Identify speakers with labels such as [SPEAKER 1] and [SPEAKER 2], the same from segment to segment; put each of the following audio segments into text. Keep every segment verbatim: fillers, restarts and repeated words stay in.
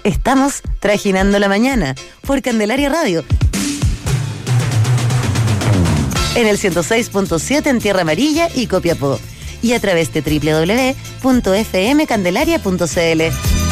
[SPEAKER 1] Estamos trajinando la mañana por Candelaria Radio. En el ciento seis punto siete en Tierra Amarilla y Copiapó. Y a través de doble u doble u doble u punto f m candelaria punto c l.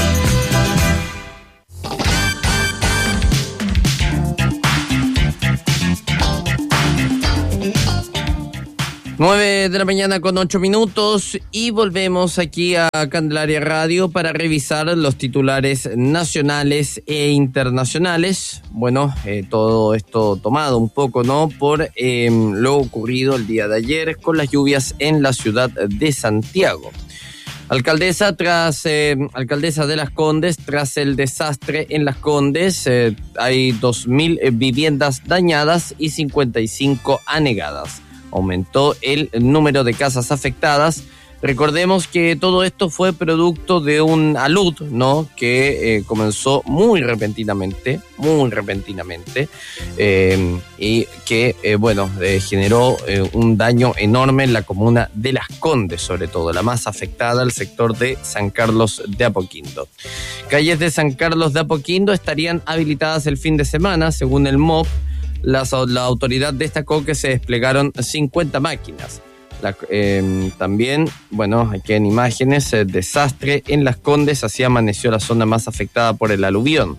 [SPEAKER 2] nueve de la mañana con ocho minutos y volvemos aquí a Candelaria Radio para revisar los titulares nacionales e internacionales. Bueno, eh, todo esto tomado un poco, ¿no?, por eh, lo ocurrido el día de ayer con las lluvias en la ciudad de Santiago. Alcaldesa tras eh, alcaldesa de Las Condes, tras el desastre en Las Condes, eh, hay dos mil viviendas dañadas y cincuenta y cinco anegadas. Aumentó el número de casas afectadas. Recordemos que todo esto fue producto de un alud, ¿no?, que eh, comenzó muy repentinamente, muy repentinamente, eh, y que, eh, bueno, eh, generó eh, un daño enorme en la comuna de Las Condes, sobre todo, la más afectada, el sector de San Carlos de Apoquindo. Calles de San Carlos de Apoquindo estarían habilitadas el fin de semana, según el M O P. La, la autoridad destacó que se desplegaron cincuenta máquinas. La, eh, también, bueno, aquí en imágenes, el desastre en Las Condes, así amaneció la zona más afectada por el aluvión.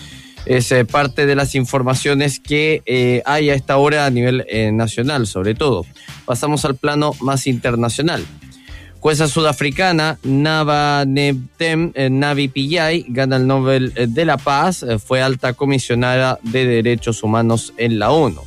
[SPEAKER 2] Es eh, parte de las informaciones que eh, hay a esta hora a nivel eh, nacional, sobre todo. Pasamos al plano más internacional. Jueza sudafricana Nava Neptem eh, Navi Pillay gana el Nobel de la Paz, eh, fue alta comisionada de Derechos Humanos en la ONU.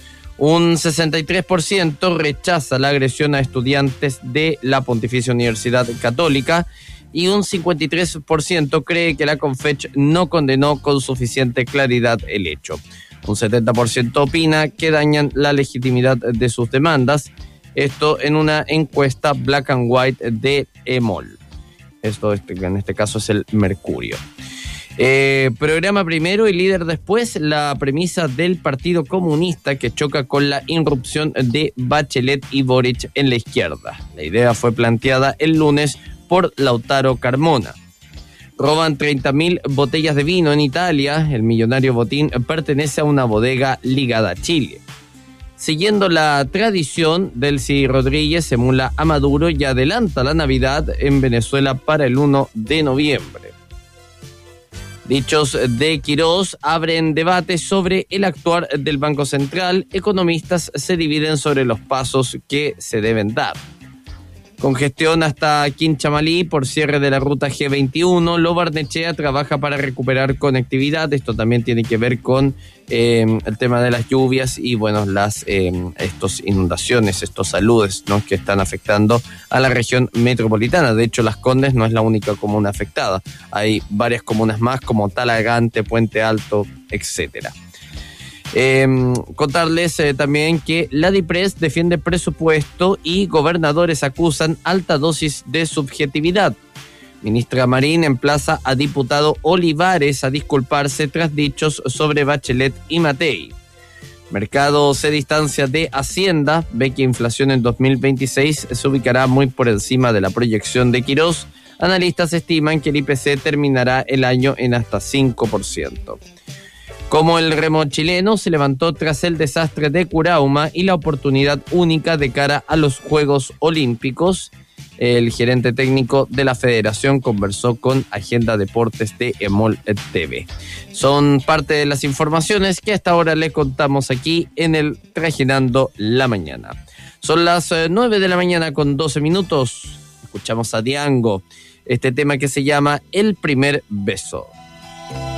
[SPEAKER 2] Un sesenta y tres por ciento rechaza la agresión a estudiantes de la Pontificia Universidad Católica y un cincuenta y tres por ciento cree que la CONFECH no condenó con suficiente claridad el hecho. Un setenta por ciento opina que dañan la legitimidad de sus demandas. Esto en una encuesta Black and White de E M O L. Esto en este caso es el Mercurio. Eh, programa primero y líder después, la premisa del Partido Comunista que choca con la irrupción de Bachelet y Boric en la izquierda. La idea fue planteada el lunes por Lautaro Carmona. Roban treinta mil botellas de vino en Italia. El millonario botín pertenece a una bodega ligada a Chile. Siguiendo la tradición, Delcy Rodríguez emula a Maduro y adelanta la Navidad en Venezuela para el primero de noviembre. Dichos de Quirós abren debate sobre el actuar del Banco Central. Economistas se dividen sobre los pasos que se deben dar. Congestión hasta Quinchamalí por cierre de la ruta G veintiuno. Lo Barnechea trabaja para recuperar conectividad. Esto también tiene que ver con eh, el tema de las lluvias y bueno, las eh, estos inundaciones, estos aludes, ¿no?, que están afectando a la región metropolitana. De hecho, Las Condes no es la única comuna afectada. Hay varias comunas más como Talagante, Puente Alto, etcétera. Eh, contarles eh, también que la DIPRES defiende presupuesto y gobernadores acusan alta dosis de subjetividad. Ministra Marín emplaza a diputado Olivares a disculparse tras dichos sobre Bachelet y Matei. Mercado se distancia de Hacienda, ve que inflación en dos mil veintiséis se ubicará muy por encima de la proyección de Quirós. Analistas estiman que el I P C terminará el año en hasta cinco por ciento. Como el remo chileno se levantó tras el desastre de Curauma y la oportunidad única de cara a los Juegos Olímpicos, el gerente técnico de la federación conversó con Agenda Deportes de E M O L T V. Son parte de las informaciones que hasta ahora le contamos aquí en el Trajinando la Mañana. Son las nueve de la mañana con doce minutos. Escuchamos a Diango, este tema que se llama El Primer Beso.